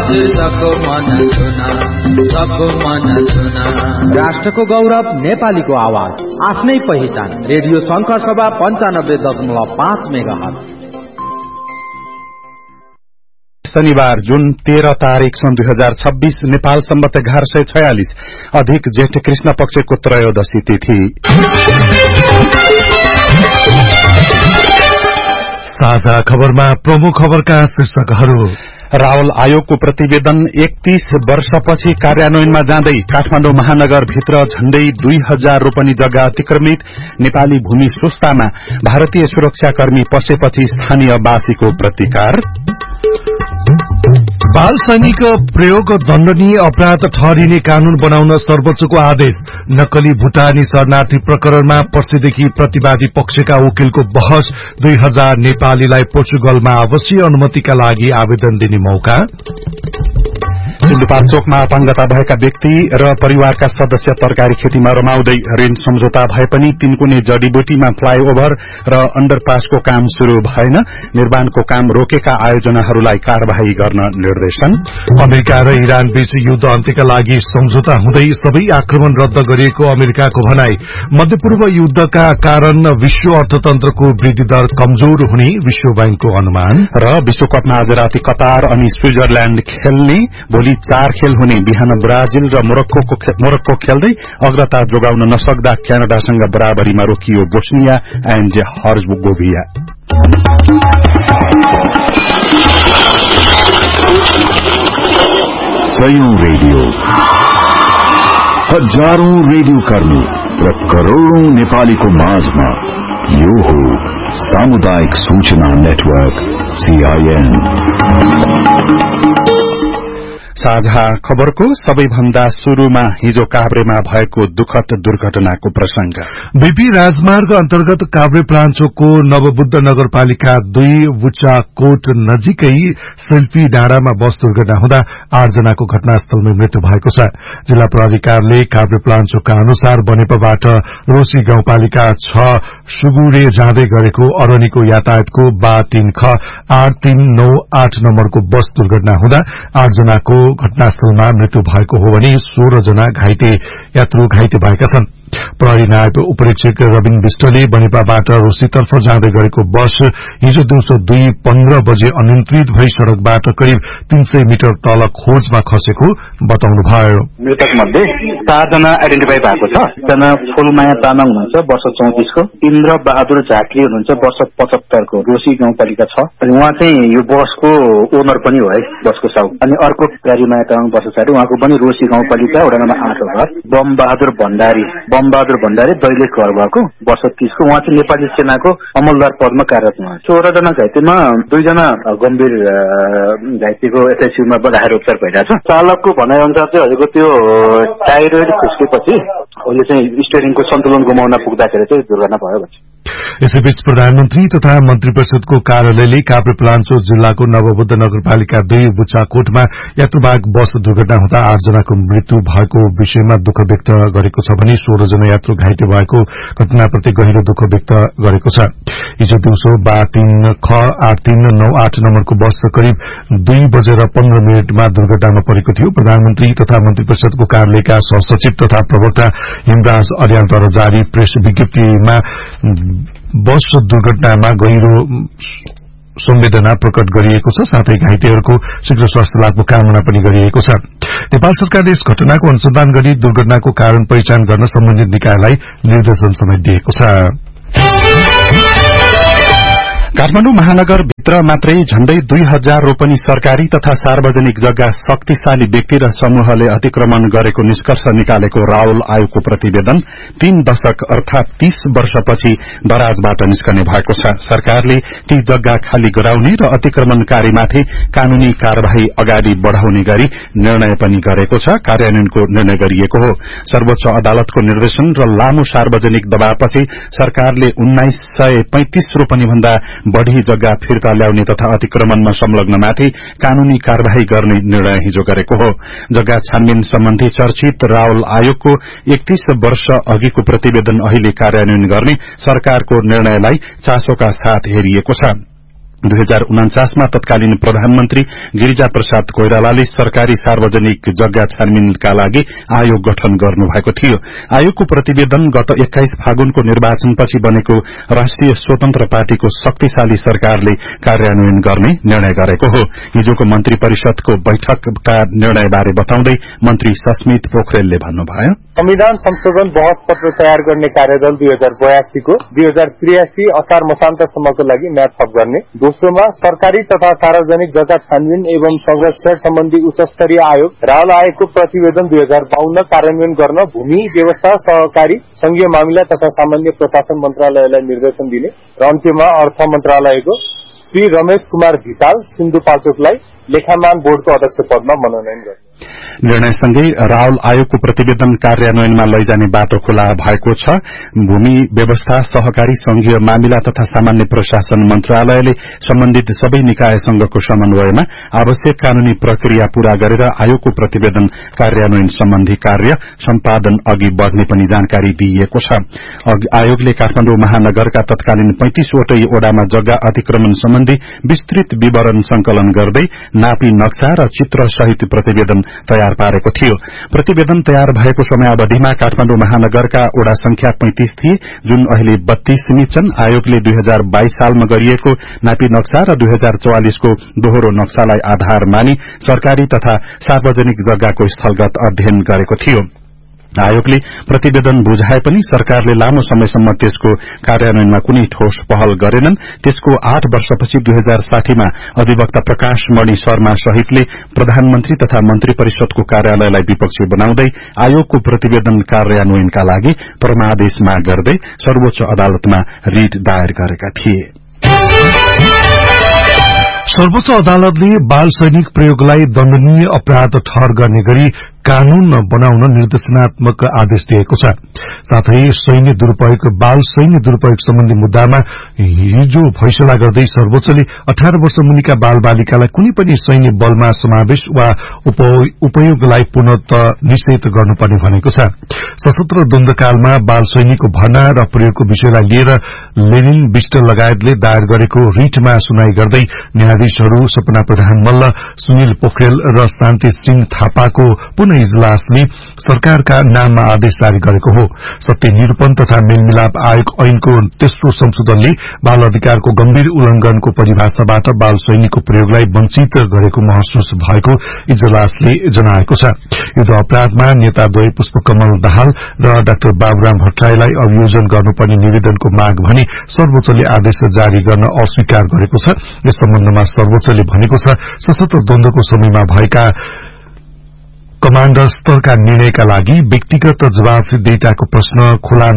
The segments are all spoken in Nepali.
सबको मन छुना राष्ट्रको गौरव नेपालीको आवाज आफ्नै पहिचान रेडियो शंकर सभा 95.5 मेगाहर्ज। शनिबार जुन 13 तारिक सन् 2026 नेपाल सम्बत 1146 अधिक जेठ कृष्ण पक्षको त्रयोदशी तिथि। साझा खबरमा प्रमुख खबरका शीर्षकहरू। रावल आयोगको प्रतिवेदन 31 वर्षपछि कार्यान्वयनमा जाँदै काठमाडौँ महानगरभित्र झण्डै 2000 रोपनी जग्गा अतिक्रमित। नेपाली भूमि सुस्तामा भारतीय सुरक्षाकर्मी पसेपछि स्थानीय वासीको प्रतिकार। बाल सैनिक प्रयोग दण्डनीय अपराध ठहरिने कानून बनाउन सर्वोच्चको आदेश। नक्कली भुटानी शरणार्थी प्रकरणमा पर्सिदेखि प्रतिवादी पक्षका वकिलको बहस। 2000 नेपालीलाई पोर्चुगलमा आवासीय अनुमतिका लागि आवेदन दिने मौका। सिन्धुपाल्चोकमा अपाङ्गता भएका व्यक्ति र परिवारका सदस्य तरकारी खेतीमा रमाउँदै ऋण सम्झौता भए पनि तिनकुने जडीबुटीमा फ्लाईओभर र अण्डरपासको काम शुरू भएन। निर्माणको काम रोकेका आयोजनाहरूलाई कार्यवाही गर्न निर्देशन। अमेरिका र इरान बीच युद्ध अन्त्यका लागि सम्झौता हुँदै सबै आक्रमण रद्द गरिएको अमेरिकाको भनाई। मध्यपूर्व युद्धका कारण विश्व अर्थतन्त्रको वृद्धि दर कमजोर हुने विश्व बैंकको अनुमान। र विश्वकपमा आज राति कतार अनि स्विजरल्याण्ड खेल्ने। भोलि 4 खेल हुने। बिहान ब्राजिल र मोरक्को खेल्दै अग्रता जोगाउन नसक्दा क्यानाडासँग बराबरीमा रोकियो बोस्निया एन्ड हर्जगोभिना। सयौं रेडियो, हजारौं रेडियो कर्मी र करोड़ौं नेपालीको माझमा यो हो सामुदायिक सूचना नेटवर्क CIN। साझा खबरको सबैभन्दा शुरूमा हिजो काभ्रेमा भएको दुखद दुर्घटनाको प्रसंग। बीपी राजमार्ग अन्तर्गत काभ्रे प्लाञ्चोकको नवबुद्ध नगरपालिका 2 बुचाकोट नजिकै सेल्फी डाँडामा बस दुर्घटना हुँदा 8 जनाको घटनास्थलमै मृत्यु भएको छ। जिल्ला प्राधिकारले काभ्रे प्लाञ्चोकका अनुसार बनेपाबाट रोसी गाउँपालिका 6 सुगुरे जाँदै गरेको अरनीको यातायातको बा 3 ख 8398 नम्बरको बस दुर्घटना हुँदा 8 जनाको घटनास्थलमा मृत्यु भएको हो भने 16 जना यात्रु घाइते भएका छन्। प्रहरी नायब उपरीक्षक रविन विष्टले बनेपाबाट रोसीतर्फ जाँदै गरेको बस हिजो दिउँसो 2:15 बजे अनियन्त्रित भई सड़कबाट करिब 300 मिटर तल खोजमा खसेको बताउनुभयो। मृतक मध्ये 4 जना आइडेन्टिफाई भएको छ। एकजना फुलमाया तामाङ हुनुहुन्छ वर्ष 34 को, इन्द्र बहादुर झाक्री हुनुहुन्छ वर्ष 75 को, रोसी गाउँपालिका 6 अनि उहाँ चाहिँ यो बसको ओनर पनि हो है बसको साउ। अनि अर्को प्यारीमाया तामाङ वर्ष 60 उहाँको पनि रोसी गाउँपालिका वडा नम्बर 8 हो घर। बमबहादुर भण्डारी दैलेख घर भएको वर्ष 30 को, उहाँ चाहिँ नेपाली सेनाको अमलदार पदमा कार्यरत हुनुहुन्छ। 16 जना घाइतेमा 2 जना गम्भीर घाइतेको एसआइसीयूमा राखेर उपचार भइरहेछ। चालकको भनाइ अनुसार चाहिँ हजुरको त्यो टाइरोइड खुस्केपछि अहिले चाहिँ स्टियरिङको सन्तुलन गुमाउन पुग्दाखेरि चाहिँ दुर्घटना भयो भन्छ। यसैबीच प्रधानमन्त्री तथा मन्त्री परिषदको कार्यालयले काभ्रे प्लाञ्चोक जिल्लाको नवबुद्ध नगरपालिका 2 बुचाकोटमा यात्रुवाहक बस दुर्घटना हुँदा 8 जनाको मृत्यु भएको विषयमा दुःख व्यक्त गरेको छ भने 16 जना यात्रु घाइते भएको घटनाप्रति गहिरो दुःख व्यक्त गरेको छ। हिजो दिउँसो बा 3 ख 8398 नम्बरको बस करिब 2:15 मा दुर्घटनामा परेको थियो। प्रधानमन्त्री तथा मन्त्री परिषदको कार्यालयका सहसचिव तथा प्रवक्ता हिमराज अर्यालद्वारा जारी प्रेस विज्ञप्तिमा बस दुर्घटनामा गहिरो संवेदना प्रकट गरिएको छ। साथै घाइतेहरूको शीघ्र स्वास्थ्य लाभको कामना पनि गरिएको छ। नेपाल सरकारले यस घटनाको अनुसन्धान गरी दुर्घटनाको कारण पहिचान गर्न सम्बन्धित निकायलाई निर्देशन समेत दिएको छ। काठमाडौँ महानगरभित्र मात्रै झण्डै 2000 रोपनी सरकारी तथा सार्वजनिक जग्गा शक्तिशाली व्यक्ति र समूहले अतिक्रमण गरेको निष्कर्ष निकालेको रावल आयोगको प्रतिवेदन 3 दशक अर्थात 30 वर्षपछि दराजबाट निस्कने भएको छ। सरकारले ती जग्गा खाली गराउने र अतिक्रमणकारीमाथि कानूनी कार्यवाही अगाडि बढ़ाउने गरी निर्णय पनि गरेको छ। कार्यान्वयनको निर्णय गरिएको हो। सर्वोच्च अदालतको निर्देशन र लामो सार्वजनिक दबावपछि सरकारले 1935 रोपनी भन्दा बढ़ी जग्गा फिर्ता ल्याउने तथा अतिक्रमणमा संलग्नमाथि कानूनी कार्यवाही गर्ने निर्णय हिजो गरेको हो। जग्गा छानबिन सम्बन्धी चर्चित रावल आयोगको 31 वर्ष अघिको प्रतिवेदन अहिले कार्यान्वयन गर्ने सरकारको निर्णयलाई चासोका साथ हेरिएको छ। 2049 मा तत्कालीन प्रधानमन्त्री गिरिजा प्रसाद कोइरालाले सरकारी सार्वजनिक जग्गा छानबिनका लागि आयोग गठन गर्नुभएको थियो। आयोगको प्रतिवेदन गत 21 फागुनको निर्वाचनपछि बनेको राष्ट्रिय स्वतन्त्र पार्टीको शक्तिशाली सरकारले कार्यान्वयन गर्ने निर्णय गरेको हो। हिजोको मन्त्री परिषदको बैठकका निर्णयबारे बताउँदै मन्त्री सस्मित पोखरेलले भन्नुभयो, संविधान संशोधन बहस पत्र तयार गर्ने कार्यदल 2082 को 2083 असार मसान्तसम्मको लागि म्याद थप गर्ने। दोस्रोमा सरकारी तथा सार्वजनिक जग्गा छानबिन एवं संरक्षण सम्बन्धी उच्चस्तरीय आयोग रावल आयोगको प्रतिवेदन 2052 कार्यान्वयन गर्न भूमि व्यवस्था सहकारी संघीय मामिला तथा सामान्य प्रशासन मन्त्रालयलाई निर्देशन दिने र अन्त्यमा अर्थ मन्त्रालयको श्री रमेश कुमार धिताल सिन्धुपाल्चोकलाई लेखामान बोर्डको अध्यक्ष पदमा मनोनयन गर्ने। निर्णयसँगै रावल आयोगको प्रतिवेदन कार्यान्वयनमा लैजाने बाटो खुला भएको छ। भूमि व्यवस्था सहकारी संघीय मामिला तथा सामान्य प्रशासन मन्त्रालयले सम्बन्धित सबै निकायसँगको समन्वयमा आवश्यक कानूनी प्रक्रिया पूरा गरेर आयोगको प्रतिवेदन कार्यान्वयन सम्बन्धी कार्य सम्पादन अघि बढ़ने पनि जानकारी दिइएको छ। आयोगले काठमाडौँ महानगरका तत्कालीन 35 वटै ओडामा जग्गा अतिक्रमण सम्बन्धी विस्तृत विवरण संकलन गर्दै नापी नक्सा र चित्र सहित प्रतिवेदन तयार पारेको थियो। प्रतिवेदन तयार भएको समयावधिमा काठमाडौँ महानगरका ओडा संख्या 35 थिए, जुन अहिले 32 सीमित छन्। आयोगले 2022 सालमा गरिएको नापी नक्सा र 2044 को दोहोरो नक्सालाई आधार मानी सरकारी तथा सार्वजनिक जग्गाको स्थलगत अध्ययन गरेको थियो। आयोगले प्रतिवेदन बुझाए पनि सरकारले लामो समयसम्म त्यसको कार्यान्वयनमा कुनै ठोस पहल गरेनन्। त्यसको 8 वर्षपछि 2060 मा अधिवक्ता प्रकाश मणि शर्मा सहितले प्रधानमन्त्री तथा मन्त्री परिषदको कार्यालयलाई विपक्षी बनाउँदै आयोगको प्रतिवेदन कार्यान्वयनका लागि परमादेश माग गर्दै सर्वोच्च अदालतमा रिट दायर गरेका थिए। सर्वोच्च अदालतले बाल सैनिक प्रयोगलाई दण्डनीय अपराध ठहर गर्ने गरी कानून बनाउन निर्देशनात्मक आदेश दिएको छ। साथै बाल सैन्य दुरूपयोग सम्बन्धी मुद्दामा हिजो फैसला गर्दै सर्वोच्चले 18 वर्ष मुनिका बाल बालिकालाई कुनै पनि सैन्य बलमा समावेश वा उपयोगलाई पुनः निषेध गर्नुपर्ने भनेको छ। सशस्त्र द्वन्द्वकालमा बाल सैनिकको भर्ना र प्रयोगको विषयलाई लिएर लेनिन विष्ट लगायतले दायर गरेको रिटमा सुनाई गर्दै न्यायाधीशहरू सपना प्रधान मल्ल, सुनिल पोखरेल र शान्ति सिंह थापाको पुनः इजलासले सरकारका नाममा आदेश जारी गरेको हो। सत्य निरूपण तथा मेलमिलाप आयोग ऐनको तेस्रो संशोधनले बाल अधिकारको गम्भीर उल्लंघनको परिभाषाबाट बाल सैनिकको प्रयोगलाई वञ्चित गरेको महसुस भएको इजलासले जनाएको छ। युद्ध अपराधमा नेताद्वय पुष्पकमल दाहाल र डाक्टर बाबुराम भट्टराईलाई अभियोजन गर्नुपर्ने निवेदनको माग भने सर्वोच्चले आदेश जारी गर्न अस्वीकार गरेको छ। यस सम्बन्धमा सर्वोच्चले भनेको छ, सशस्त्र द्वन्द्वको समयमा भएका कमाण्डर स्तरका निर्णयका लागि व्यक्तिगत जवाफदेहिताको प्रश्न खुला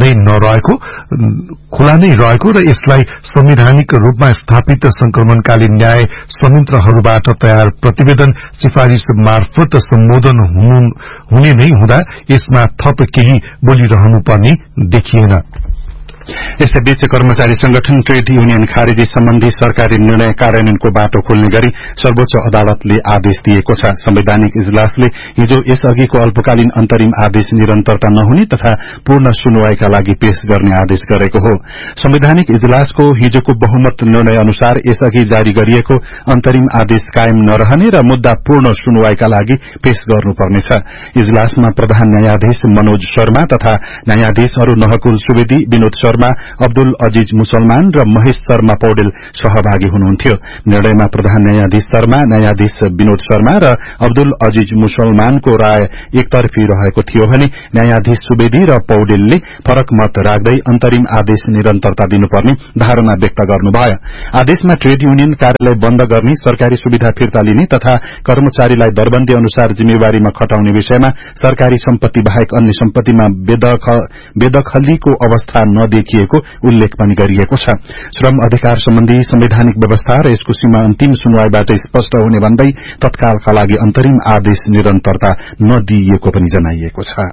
नै रहेको र यसलाई संवैधानिक रूपमा स्थापित संक्रमणकालीन न्याय संयन्त्रहरूबाट तयार प्रतिवेदन सिफारिश मार्फत सम्बोधन हुने नै हुँदा यसमा थप केही बोलिरहनुपर्ने देखिएन। यसैबीच कर्मचारी संगठन ट्रेड युनियन खारेजी सम्बन्धी सरकारी निर्णय कार्यान्वयनको बाटो खोल्ने गरी सर्वोच्च अदालतले आदेश दिएको छ। संवैधानिक इजलासले हिजो यसअघिको अल्पकालीन अन्तरिम आदेश निरन्तरता नहुने तथा पूर्ण सुनवाईका लागि पेश गर्ने आदेश गरेको हो। संवैधानिक इजलासको हिजोको बहुमत निर्णय अनुसार यसअघि जारी गरिएको अन्तरिम आदेश कायम नरहने र मुद्दा पूर्ण सुनवाईका लागि पेश गर्नुपर्नेछ। इजलासमा प्रधान न्यायाधीश मनोज शर्मा तथा न्यायाधीशहरू नहकुल सुवेदी, विनोद शर्मा, अब्दुल अजीज मुसलमान र महेश शर्मा पौडेल सहभागी हुनुहुन्थ्यो। निर्णयमा प्रधान न्यायाधीश शर्मा, न्यायाधीश विनोद शर्मा र अब्दुल अजीज मुसलमानको राय एकतर्फी रहेको थियो भने न्यायाधीश सुवेदी र पौडेलले फरक मत राख्दै अन्तरिम आदेश निरन्तरता दिनुपर्ने धारणा व्यक्त गर्नुभयो। आदेशमा ट्रेड युनियन कार्यालय बन्द गर्ने, सरकारी सुविधा फिर्ता लिने तथा कर्मचारीलाई दरबन्दी अनुसार जिम्मेवारीमा खटाउने विषयमा सरकारी सम्पत्ति बाहेक अन्य सम्पत्तिमा बेदखलीको अवस्था नदेखिएको उल्लेख पनि गरिएको छ। श्रम अधिकार सम्बन्धी संवैधानिक व्यवस्था र यसको सीमा अन्तिम सुनवाईबाट स्पष्ट हुने भन्दै तत्कालका लागि अन्तरिम आदेश निरन्तरता नदिइएको पनि जनाइएको छ।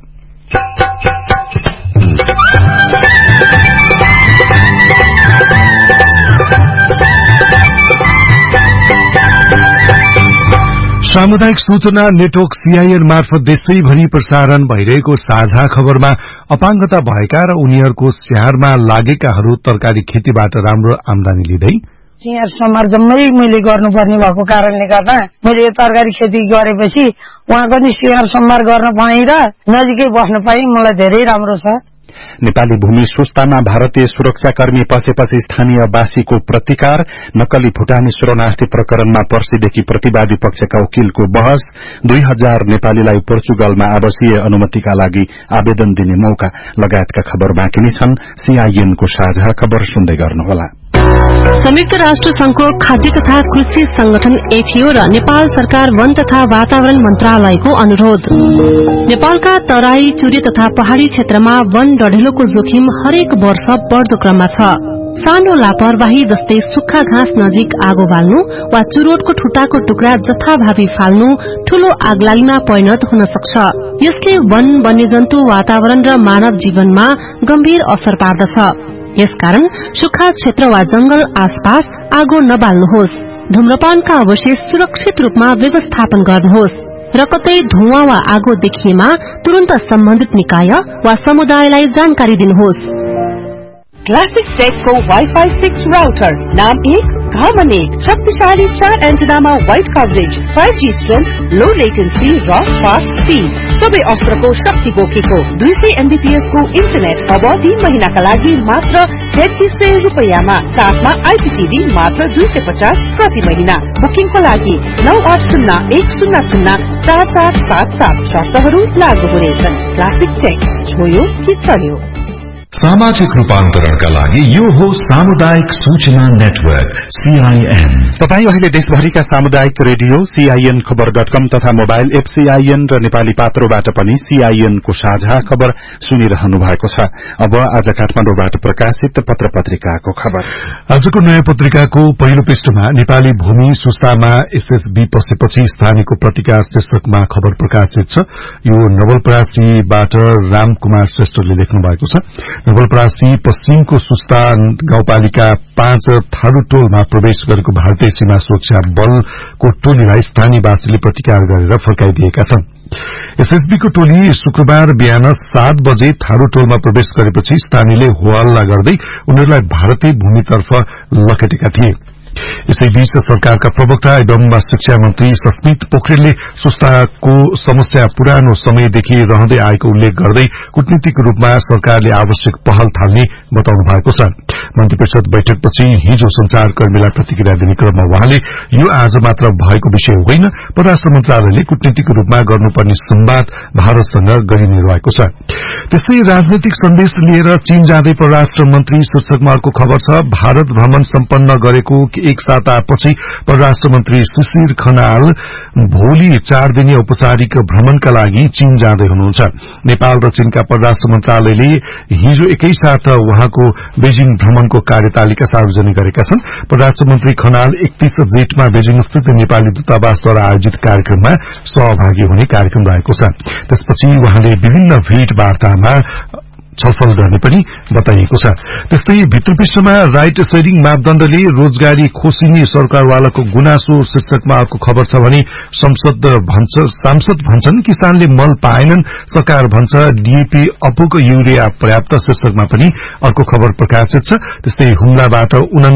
सामुदायिक सूचना नेटवर्क सीआईएन मार्फत देशैभरि प्रसारण भइरहेको साझा खबरमा अपाङ्गता भएका र उनीहरूको स्याहारमा लागेकाहरू तरकारी खेतीबाट राम्रो आमदानी लिँदै सिंगार समार जम्मै मैले गर्नुपर्ने भएको कारणले गर्दा मैले यो तरकारी खेती गरेपछि उहाँको नि सिंगार समार गर्न पाएँ र नजिकै बस्न पाएँ। मलाई धेरै राम्रो छ। नेपाली भूमि सुस्तामा भारतीय सुरक्षाकर्मी पसेपछि स्थानीय वासीको प्रतिकार, नक्कली भुटानी शरणार्थी प्रकरणमा पर्सीदेखि प्रतिवादी पक्षका वकिलको बहस, 2000 नेपालीलाई पोर्चुगलमा आवासीय अनुमतिका लागि आवेदन दिने मौका लगायतका खबर बाँकी नै छन्। सीआईएन को साझा खबर सुन्दै गर्नुहोला। संयुक्त राष्ट्र संघको खाद्य तथा कृषि संगठन एफएओ र नेपाल सरकार वन तथा वातावरण मन्त्रालयको अनुरोध। नेपालका तराई, चुरे तथा पहाड़ी क्षेत्रमा वन डढेलोको जोखिम हरेक वर्ष बढ़दो क्रममा छ। सानो लापरवाही जस्तै सुक्खा घाँस नजिक आगो बाल्नु वा चुरोटको ठुटाको टुक्रा जथाभावी फाल्नु ठूलो आगलागीमा परिणत हुन सक्छ। यसले वन, वन्यजन्तु, वातावरण र मानव जीवनमा गम्भीर असर पार्दछ। यसकारण सुक्खा क्षेत्र वा जंगल आसपास आगो नबाल्नुहोस्। धूम्रपानका अवशेष सुरक्षित रूपमा व्यवस्थापन गर्नुहोस् र कतै धुवाँ वा आगो देखिएमा तुरन्त सम्बन्धित निकाय वा समुदायलाई जानकारी दिनुहोस्। क्लासिक टेकको वाइफाई 6 राउटर नाम 1 घरमा 1 शक्तिशाली 4 एन्टेनामा वाइड कभरेज 5G स्ट्रेन्थ लो लेटेन्सी र फास्ट स्पीड सबै अस्त्रको शक्ति बोकेको 200 MBPS को इन्टरनेट अब 3 महिनाका लागि मात्र 3300 रुपैयाँमा साथमा आइपीटीभी मात्र 250 प्रति महिना। बुकिङको लागि 9801004477 शर्तहरू लागू हुनेछन्। क्लासिक टेक छोयो कि चल्यो। सामाजिक रूपान्तरणका लागि यो हो सामुदायिक सूचना नेटवर्क सीआईएन। तपाई अहिले देशभरिका सामुदायिक रेडियो सीआईएन खबर.com तथा मोबाइल एप सीआईएन र नेपाली पात्रोबाट पनि सीआईएन को साझा खबर सुनिरहनु भएको छ। अब आज काठमाडौँबाट प्रकाशित पत्र पत्रिकाको खबर। आजको नयाँ पत्रिकाको पहिलो पृष्ठमा नेपाली भूमि सुस्तामा एसएसबी पसेपछि स्थानीयको प्रतिकार शीर्षकमा खबर प्रकाशित छ। यो नवलपरासीबाट रामकुमार श्रेष्ठले लेख्नु भएको छ। नवलपरासी पश्चिमको सुस्ता गाउँपालिका 5 थारूटोलमा प्रवेश गरेको भारतीय सीमा सुरक्षा बलको टोलीलाई स्थानीयवासीले प्रतिकार गरेर फर्काइदिएका छन्। एसएसबीको टोली शुक्रबार बिहान 7 बजे थारूटोलमा प्रवेश गरेपछि स्थानीयले होहल्ला गर्दै उनीहरूलाई भारतीय भूमितर्फ लखेटेका थिए। यसैबीच सरकारका प्रवक्ता एवं शिक्षा मन्त्री सस्मित पोखरेलले सुस्ताको समस्या पुरानो समयदेखि रहँदै आएको उल्लेख गर्दै कूटनीतिक रूपमा सरकारले आवश्यक पहल थाल्ने बताउनु भएको छ। मन्त्री परिषद बैठकपछि हिजो संचारकर्मीलाई प्रतिक्रिया दिने क्रममा उहाँले यो आज मात्र भएको विषय होइन, परराष्ट्र मन्त्रालयले कूटनीतिक रूपमा गर्नुपर्ने संवाद भारतसँग गरिने रहेको छ। त्यस्तै राजनैतिक सन्देश लिएर चीन जाँदै परराष्ट्र मन्त्री शीर्षकमा अर्को खबर छ। भारत भ्रमण सम्पन्न गरेको एक सातापछि परराष्ट्र मन्त्री शिशिर खनाल भोलि 4 दिने औपचारिक भ्रमणका लागि चीन जाँदै हुनुहुन्छ। नेपाल र चीनका परराष्ट्र मन्त्रालयले हिजो एकैसाथ उहाँको बेजिङ भ्रमणको कार्यतालिका सार्वजनिक गरेका छन्। परराष्ट्र मन्त्री खनाल 31 जेठमा बेजिङस्थित नेपाली दूतावासद्वारा आयोजित कार्यक्रममा सहभागी हुने कार्यक्रम रहेको छ। त्यसपछि उहाँले विभिन्न भेटवार्तामा छलफल गर्ने पनि बताइएको छ। त्यस्तै भित्र पृष्ठमा राइट शेयरिङ मापदण्डले रोजगारी खोसिने सरकारवालाको गुनासो शीर्षकमा अर्को खबर छ भने सांसद भन्छन् किसानले मल पाएनन्, सरकार भन्छ डीएपी अपुग युरिया पर्याप्त शीर्षकमा पनि अर्को खबर प्रकाशित छ। त्यस्तै हुम्लाबाट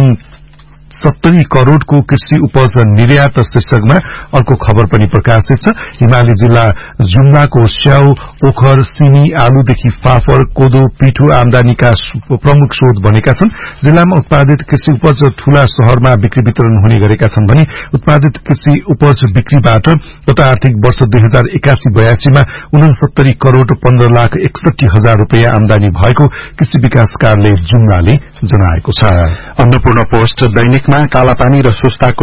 70 करोड़को कृषि उपज निर्यात शीर्षकमा अर्को खबर पनि प्रकाशित छ। हिमाली जिल्ला जुम्लाको स्याउ, ओखर, सिमी, आलुदेखि फाफर, कोदो, पिठो आमदानीका प्रमुख स्रोत बनेका छन्। जिल्लामा उत्पादित कृषि उपज ठूला शहरमा बिक्री वितरण हुने गरेका छन् भने उत्पादित कृषि उपज बिक्रीबाट गत आर्थिक वर्ष 2081-82 मा 69 करोड़ 15,61,000 रुपैयाँ आमदानी भएको कृषि विकास कार्यालय जुम्लाले जनाएको छ। अन्नपूर्ण पोस्ट दैनिकमा कालापानी र सुस्ताको